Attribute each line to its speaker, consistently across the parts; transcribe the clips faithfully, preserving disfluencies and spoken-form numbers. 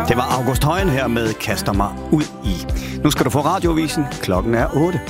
Speaker 1: Det var August Højen her med Kaster mig ud i. Nu skal du få radiovisen. Klokken er otte.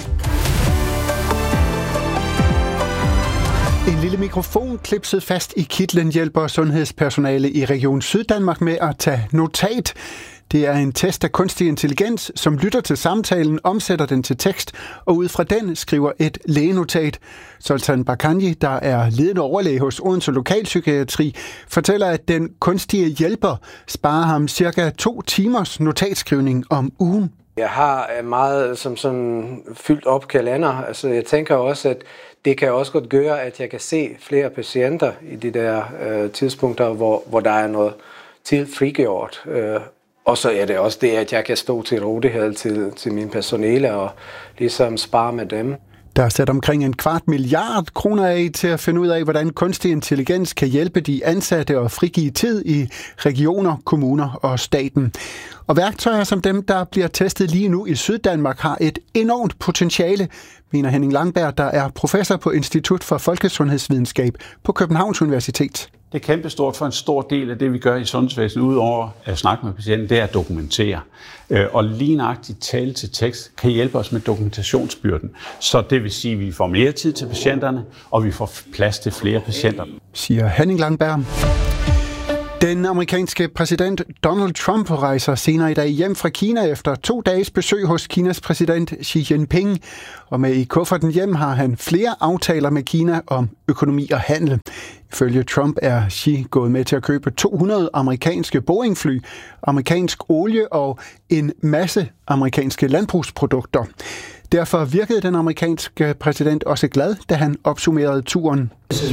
Speaker 2: En lille mikrofon klipset fast i kitlen hjælper sundhedspersonale i Region Syddanmark med at tage notat. Det er en test af kunstig intelligens, som lytter til samtalen, omsætter den til tekst, og ud fra den skriver et lægenotat. Sultan Bakanji, der er ledende overlæge hos Odense Lokalpsykiatri, fortæller, at den kunstige hjælper sparer ham cirka to timers notatskrivning om ugen.
Speaker 3: Jeg har meget som sådan fyldt op kalender. Altså jeg tænker også, at det kan også godt gøre, at jeg kan se flere patienter i de der øh, tidspunkter, hvor, hvor der er noget til frigjort. Øh, og så er det også det, at jeg kan stå til rådighed til, til mine personale og ligesom spare med dem.
Speaker 2: Der er sat omkring en kvart milliard kroner af til at finde ud af, hvordan kunstig intelligens kan hjælpe de ansatte og frigive tid i regioner, kommuner og staten. Og værktøjer som dem, der bliver testet lige nu i Syddanmark, har et enormt potentiale, mener Henning Langberg, der er professor på Institut for Folkesundhedsvidenskab på Københavns Universitet.
Speaker 4: Det er kæmpestort for en stor del af det, vi gør i sundhedsvæsenet, udover at snakke med patienten, det er at dokumentere. Og lige nøjagtigt tale til tekst kan hjælpe os med dokumentationsbyrden. Så det vil sige, at vi får mere tid til patienterne, og vi får plads til flere patienter.
Speaker 2: Siger Henning Langberg. Den amerikanske præsident Donald Trump rejser senere i dag hjem fra Kina efter to dages besøg hos Kinas præsident Xi Jinping. Og med i kufferten hjem har han flere aftaler med Kina om økonomi og handel. Ifølge Trump er Xi gået med til at købe to hundrede amerikanske Boeing-fly, amerikansk olie og en masse amerikanske landbrugsprodukter. Derfor virkede den amerikanske præsident også glad, da han opsummerede turen.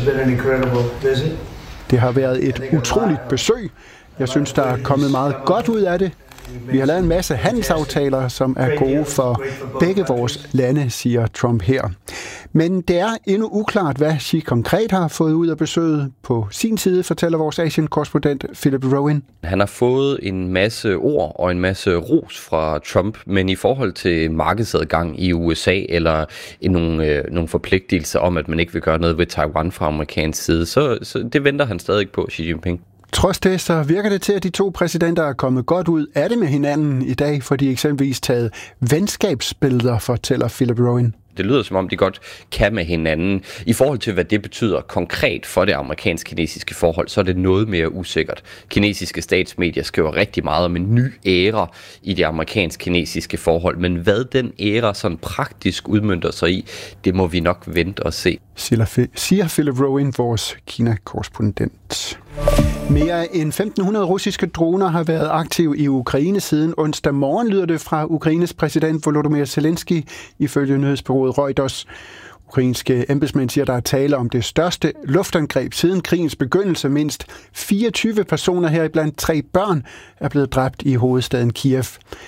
Speaker 2: Det har været et utroligt besøg. Jeg synes, der er kommet meget godt ud af det. Vi har lavet en masse handelsaftaler, som er gode for begge vores lande, siger Trump her. Men det er endnu uklart, hvad Xi konkret har fået ud af besøget. På sin side fortæller vores Asien-korrespondent Philip Rowan.
Speaker 5: Han har fået en masse ord og en masse ros fra Trump, men i forhold til markedsadgang i U S A eller nogle, øh, nogle forpligtelser om, at man ikke vil gøre noget ved Taiwan fra amerikansk side, så, så det venter han stadig på, Xi Jinping.
Speaker 2: Trods det, så virker det til, at de to præsidenter er kommet godt ud af det med hinanden i dag, for de eksempelvis taget venskabsbilleder, fortæller Philip Rowan.
Speaker 5: Det lyder som om, de godt kan med hinanden. I forhold til, hvad det betyder konkret for det amerikansk-kinesiske forhold, så er det noget mere usikkert. Kinesiske statsmedier skriver rigtig meget om en ny æra i det amerikansk-kinesiske forhold, men hvad den æra sådan praktisk udmønter sig i, det må vi nok vente og se.
Speaker 2: Siger Philip Rowan, vores Kina-korrespondent. Mere end femten hundrede russiske droner har været aktive i Ukraine siden onsdag morgen, lyder det fra Ukraines præsident Volodymyr Zelensky, ifølge nyhedsbureauet Reuters. Ukrainske embedsmænd siger, der er tale om det største luftangreb siden krigens begyndelse. Mindst fireogtyve personer, heriblandt tre børn, er blevet dræbt i hovedstaden Kiev.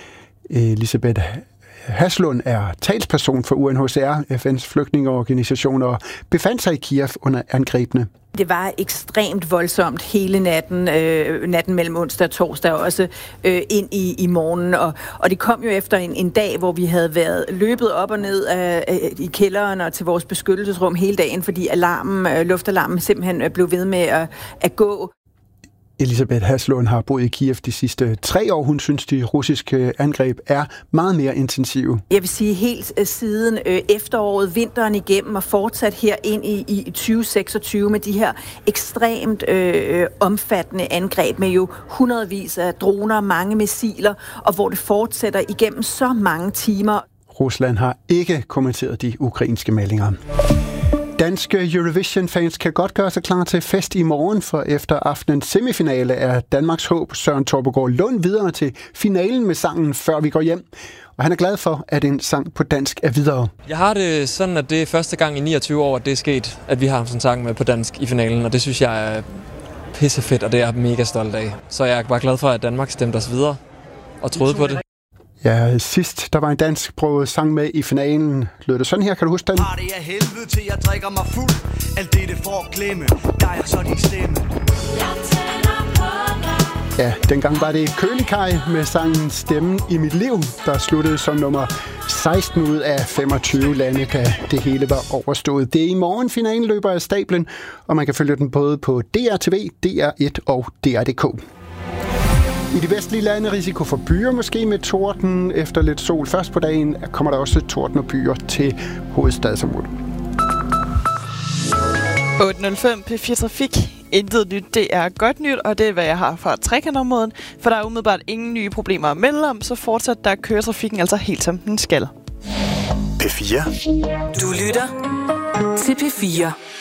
Speaker 2: Elisabeth Haslund er talsperson for U N H C R, F N's flygtningeorganisation, og befandt sig i Kiev under angrebene.
Speaker 6: Det var ekstremt voldsomt hele natten, øh, natten mellem onsdag og torsdag, og også øh, ind i, i morgen. Og, og det kom jo efter en, en dag, hvor vi havde været løbet op og ned af, af, i kælderen og til vores beskyttelsesrum hele dagen, fordi alarmen, øh, luftalarmen simpelthen blev ved med at, at gå.
Speaker 2: Elisabeth Haslund har boet i Kiev de sidste tre år. Hun synes, de russiske angreb er meget mere intensive.
Speaker 6: Jeg vil sige helt siden øh, efteråret, vinteren igennem og fortsat her ind i, i tyve seksogtyve med de her ekstremt øh, omfattende angreb med jo hundredvis af droner, mange missiler, og hvor det fortsætter igennem så mange timer.
Speaker 2: Rusland har ikke kommenteret de ukrainske meldinger. Danske Eurovision-fans kan godt gøre sig klar til fest i morgen, for efter aftenens semifinale er Danmarks håb Søren Torpegaard Lund videre til finalen med sangen Før vi går hjem. Og han er glad for, at en sang på dansk er videre.
Speaker 7: Jeg har det sådan, at det er første gang i niogtyve år, at det er sket, at vi har sådan en sang med på dansk i finalen, og det synes jeg er pissefedt, og det er jeg mega stolt af. Så jeg er bare glad for, at Danmark stemte os videre og troede på det.
Speaker 2: Ja, sidst der var en dansksproget sang med i finalen. Lød det sådan her, kan du huske den?
Speaker 8: Har det af helvede til, jeg drikker mig fuld. Alt det, det får at glemme. Der er så din stemme.
Speaker 2: Ja, dengang var det Kølikaj med sangen Stemmen i mit liv, der sluttede som nummer seksten ud af femogtyve lande, da det hele var overstået. Det er i morgen, finalen løber af stablen, og man kan følge den både på D R T V, D R et og D R punktum D K. I de vestlige lande risiko for byer, måske med torden. Efter lidt sol først på dagen kommer der også torden og byer til hovedstadsområdet.
Speaker 9: otte nul fem P fire Trafik. Intet nyt, det er godt nyt, og det er, hvad jeg har fra trekantområden, for der er umiddelbart ingen nye problemer at melde om, så fortsat der kører trafikken altså helt som den skal.
Speaker 1: P fire.
Speaker 10: Du lytter til P fire.